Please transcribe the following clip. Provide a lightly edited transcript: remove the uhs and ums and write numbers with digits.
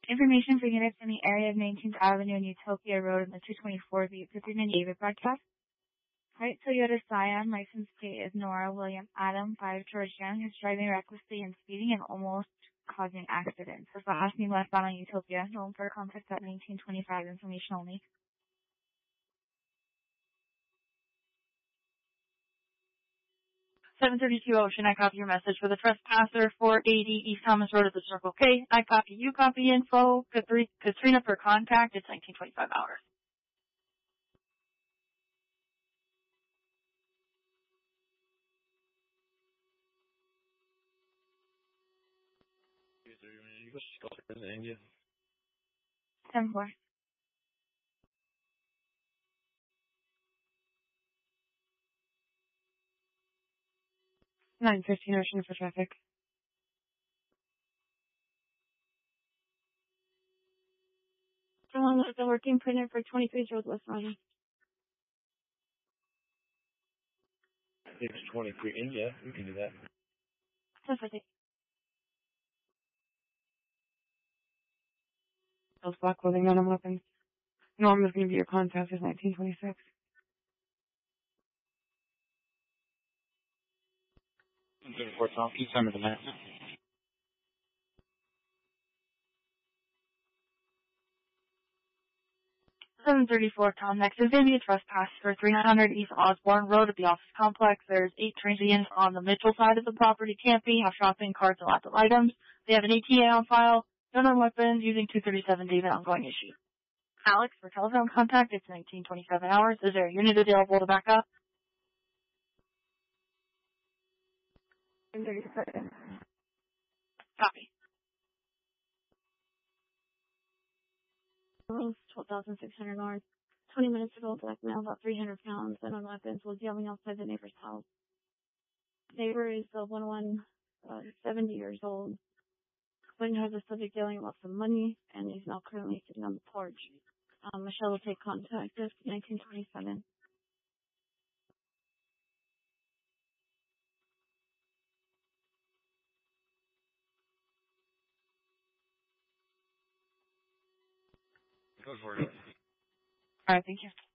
Information for units in the area of 19th Avenue and Utopia Road in the 224 Vietnam David broadcast. White Toyota Scion, license plate is Nora William Adam, 5 George Young, is driving recklessly and speeding and almost causing accidents. This last name westbound on Utopia. Known for contact at 1925. Information only. 732 Ocean, I copy your message for the trespasser, 480 East Thomas Road at the Circle K. I copy, you copy info. Katrina for contact, it's 1925 hours. You go to India. 10-4. 915 Ocean for traffic. Someone with a working printer for 23 Road West Roger. It's 23 India. We can do that. Perfect. Those black clothing on weapons. Norm is going to be your contact is 1926. Fort Tom, East Summer tonight. 734 Tom. Next is going to be a trespass for 300 East Osborne Road at the office complex. There's 8 transients on the Mitchell side of the property camping, have shopping carts and lots of items. They have an ATA on file, no known weapons, using 237 David ongoing issue. Alex, for telephone contact, it's 1927 hours. Is there a unit available to back up? 37. Copy. 12,600 north. 20 minutes ago, black male, about 300 pounds, and on weapons, was yelling outside the neighbor's house. Neighbor is 70 years old. When has the subject yelling about some money, and he's now currently sitting on the porch. Michelle will take contact. This 1927. Go for it. All right, thank you.